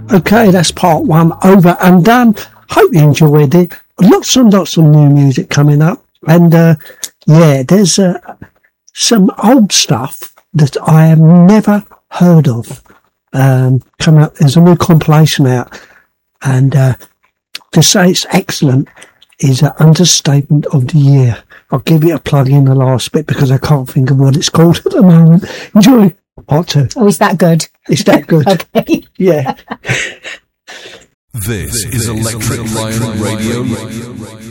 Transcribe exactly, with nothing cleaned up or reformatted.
Okay, that's part one over and done. Hope you enjoyed it. Lots and lots of new music coming up. And, uh, yeah, there's, uh, some old stuff that I have never heard of, um, coming up. There's a new compilation out. And, uh, to say it's excellent is an understatement of the year. I'll give you a plug in the last bit because I can't think of what it's called at the moment. Enjoy part two. Oh, is that good? It's that good. Okay. Yeah. This is Electric Lion Radio.